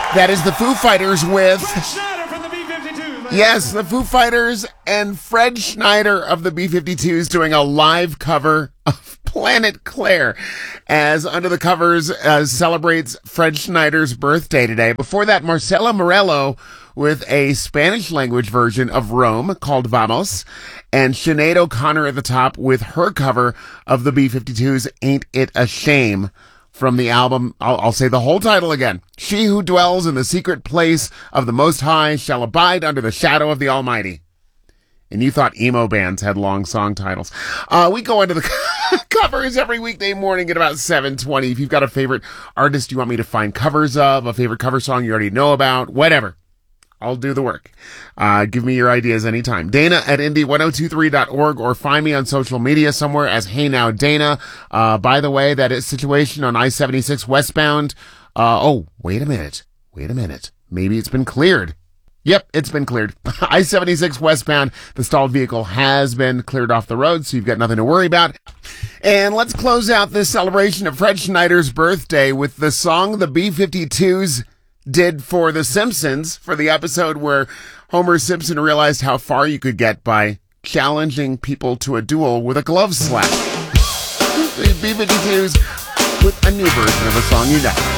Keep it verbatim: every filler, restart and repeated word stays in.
That is the Foo Fighters with... Fred Schneider from the B fifty-twos. Yes, the Foo Fighters and Fred Schneider of the B fifty-twos doing a live cover of Planet Claire as Under the Covers uh, celebrates Fred Schneider's birthday today. Before that, Marcela Morello with a Spanish language version of Rome called Vamos, and Sinead O'Connor at the top with her cover of the B fifty-twos Ain't It a Shame from the album. I'll, I'll say the whole title again. She who dwells in the secret place of the Most High shall abide under the shadow of the Almighty. And you thought emo bands had long song titles. Uh, we go into the covers every weekday morning at about seven twenty. If you've got a favorite artist you want me to find covers of, a favorite cover song you already know about, whatever, I'll do the work. Uh, give me your ideas anytime. Dana at indie ten twenty-three dot org, or find me on social media somewhere as Hey Now Dana. Uh, by the way, that is situation on I seventy-six westbound. Uh, oh, wait a minute. Wait a minute. Maybe it's been cleared. Yep, it's been cleared. I seventy-six westbound, the stalled vehicle has been cleared off the road, so you've got nothing to worry about. And let's close out this celebration of Fred Schneider's birthday with the song the B fifty-twos did for The Simpsons, for the episode where Homer Simpson realized how far you could get by challenging people to a duel with a glove slap. The B fifty-twos with a new version of a song you know.